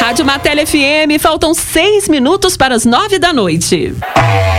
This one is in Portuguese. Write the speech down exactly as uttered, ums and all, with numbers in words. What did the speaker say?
Rádio Martelo F M, faltam seis minutos para as nove da noite.